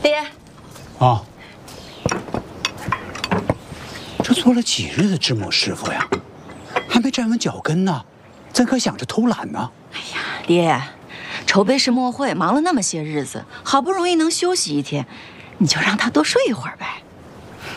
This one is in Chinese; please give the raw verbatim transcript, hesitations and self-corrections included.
爹。 啊。这做了几日的知母师傅呀，还没站稳脚跟呢，怎可想着偷懒呢？ 哎呀，爹，筹备世墨会忙了那么些日子，好不容易能休息一天，你就让他多睡一会儿呗。